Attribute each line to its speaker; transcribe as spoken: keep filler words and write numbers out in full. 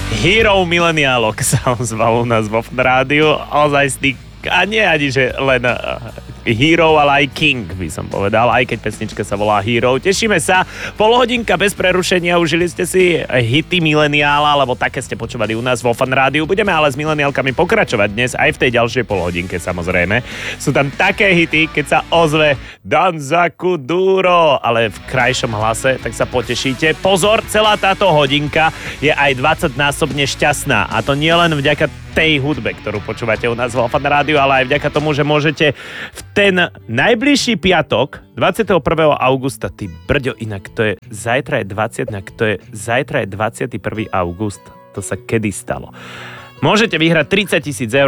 Speaker 1: Hero mileniálok sa ozval u nás vo rádiu. Ozajstný, a nie ani, že len uh, hero, ale aj king, by som povedal, aj keď pesnička sa volá Hero. Tešíme sa. Pol hodinka bez prerušenia. Užili ste si hity mileniála, lebo také ste počúvali u nás vo Fan rádiu. Budeme ale s mileniálkami pokračovať dnes aj v tej ďalšej pol hodinke, samozrejme. Sú tam také hity, keď sa ozve Danza Kuduro, ale v krajšom hlase, tak sa potešíte. Pozor, celá táto hodinka je aj dvadsaťnásobne šťastná. A to nie len vďaka tej hudbe, ktorú počúvate u nás vo Fan rádiu, ale aj vďaka tomu, že môžete v ten najbližší piatok, dvadsiateho prvého augusta, ty brďo, inak to je, zajtra je dvadsiateho, inak to je, zajtra je dvadsiateho prvého augusta, to sa kedy stalo. Môžete vyhrať tridsať tisíc eur